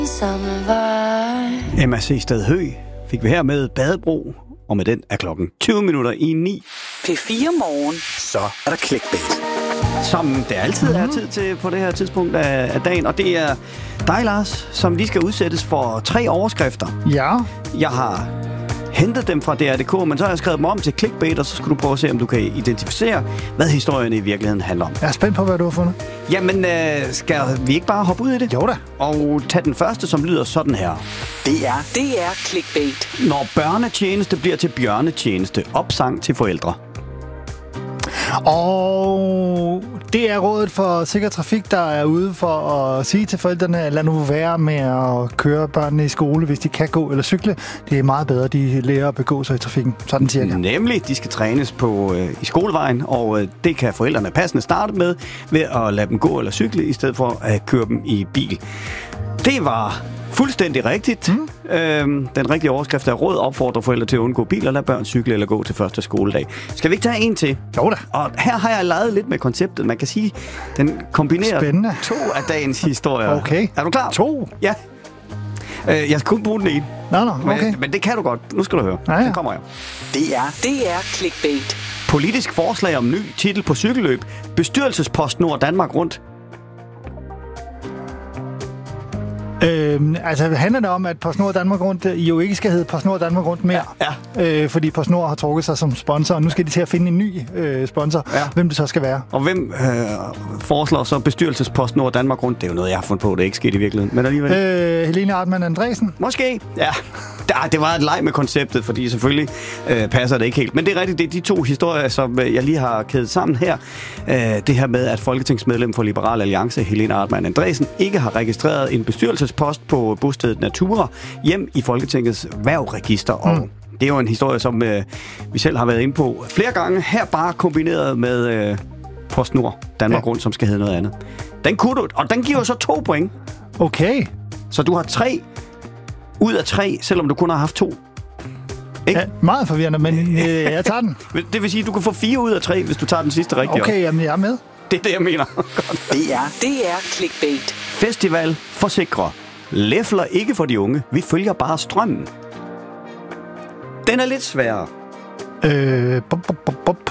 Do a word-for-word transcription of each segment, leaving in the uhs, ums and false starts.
Emma Sehsted Høgh fik vi her med Badebro, og med den er klokken tyve minutter i ni. P fire Morgen. Så er der clickbait. Som det altid er tid til på det her tidspunkt af, af dagen, og det er dig, Lars, som lige skal udsættes for tre overskrifter. Ja. Jeg har hentet dem fra D R punktum d k, men så har jeg skrevet dem om til clickbait, og så skal du prøve at se, om du kan identificere, hvad historien i virkeligheden handler om. Jeg er spændt på, hvad du har fundet. Jamen, øh, skal vi ikke bare hoppe ud i det? Jo da. Og tage den første, som lyder sådan her. Det er, det er clickbait. Når børnetjeneste bliver til bjørnetjeneste. Opsang til forældre. Og det er Rådet for Sikker Trafik, der er ude for at sige til forældrene, lad nu være med at køre børnene i skole, hvis de kan gå eller cykle. Det er meget bedre, de lærer at begå sig i trafikken. Sådan cirka. Nemlig, de skal trænes på øh, i skolevejen, og øh, det kan forældrene passende starte med ved at lade dem gå eller cykle, i stedet for at køre dem i bil. Det var fuldstændig rigtigt. Mm. Øhm, den rigtige overskrift er: Råd opfordrer forældre til at undgå bil og lade børn cykle eller gå til første skoledag. Skal vi ikke tage en til? Jo da. Og her har jeg leget lidt med konceptet. Man kan sige, den kombinerer Spændende. to af dagens historier. Okay. Er du klar? To? Ja. Øh, jeg skal kun bruge den ene. Nå, nå, okay. Men, men det kan du godt. Nu skal du høre. Ja, ja. Så kommer jeg. Det er, det er clickbait. Politisk forslag om ny titel på cykelløb. Bestyrelsespost Nord Danmark Rundt. Øhm, altså handler det om, at PostNord Danmark Rundt I jo ikke skal hedde PostNord Danmark Rundt mere? Ja. Øh, fordi PostNord har trukket sig som sponsor, og nu skal de til at finde en ny øh, sponsor, Ja. hvem det så skal være. Og hvem øh, foreslår så bestyrelsespost Nord Danmark Rundt? Det er jo noget, jeg har fundet på, det er ikke sket i virkeligheden. Men alligevel. Øh, Helene Artmann Andresen? Måske, ja. Det var et leg med konceptet, fordi selvfølgelig øh, passer det ikke helt. Men det er rigtigt, det er de to historier, som øh, jeg lige har kædet sammen her. Øh, det her med, at folketingsmedlem for Liberal Alliance, Helene Artmann Andresen, ikke har registreret en bestyrelsespost på bostedet Natura hjem i Folketingets hvervregister. Og mm. det er jo en historie, som øh, vi selv har været inde på flere gange. Her bare kombineret med øh, PostNord Danmark Rundt, ja. Som skal hedde noget andet. Den kunne du, og den giver så to point. Okay. Så du har tre ud af tre, selvom du kun har haft to. Ikke? Ja, meget forvirrende, men øh, jeg tager den. Det vil sige, at du kan få fire ud af tre, hvis du tager den sidste rigtige. Okay, jamen jeg er med. Det er det, jeg mener. Det er, det er clickbait. Festival forsikrer. Læfler ikke for de unge. Vi følger bare strømmen. Den er lidt sværere. Øh, bop, bop, bop, bop.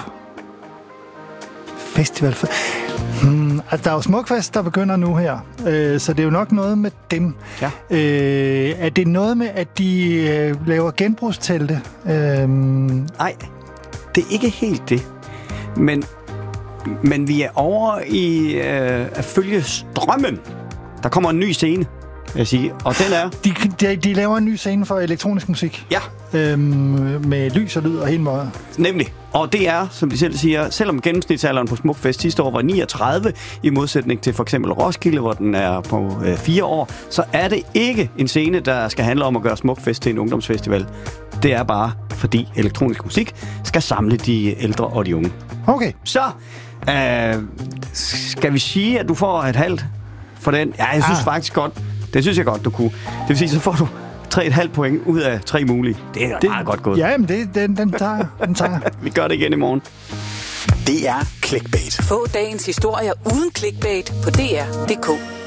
Festival for... Hmm, altså, der er jo Smukfest, der begynder nu her, øh, så det er jo nok noget med dem. Ja. Øh, er det noget med, at de øh, laver genbrugstelte? Øh, Nej, det er ikke helt det. Men, men vi er over i øh, at følge strømmen. Der kommer en ny scene, vil jeg sige. Og den er... de, de, de laver en ny scene for elektronisk musik. Ja. Øh, med lys og lyd og helt meget. Nemlig. Og det er, som de selv siger, selvom gennemsnitsalderen på Smukfest sidste år var niogtredive, i modsætning til for eksempel Roskilde, hvor den er på øh, fire år, så er det ikke en scene, der skal handle om at gøre Smukfest til en ungdomsfestival. Det er bare, fordi elektronisk musik skal samle de ældre og de unge. Okay. Så øh, skal vi sige, at du får et halvt for den? Ja, jeg synes ah. faktisk godt. Det synes jeg godt, du kunne. Det vil sige, så får du tre komma fem point ud af tre mulige. Det er det, meget godt gået. Ja, men det, den, den tager jeg. Den tager jeg. Vi gør det igen i morgen. Det er clickbait. Få dagens historier uden clickbait på D R punktum d k.